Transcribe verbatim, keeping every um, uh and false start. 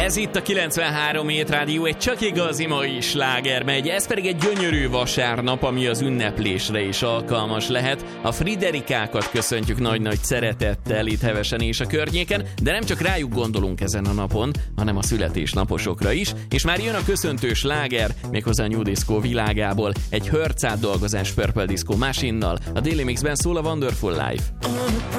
Ez itt a kilencvenhárom hét rádió, egy csak igazi mai sláger megy, ez pedig egy gyönyörű vasárnap, ami az ünneplésre is alkalmas lehet. A Friderikákat köszöntjük nagy-nagy szeretettel itt Hevesen és a környéken, de nem csak rájuk gondolunk ezen a napon, hanem a születésnaposokra is, és már jön a köszöntő sláger, méghozzá a New Disco világából, egy Hurts átdolgozás Purple Disco Machine-nal, a Daily Mixben szól a Wonderful Life.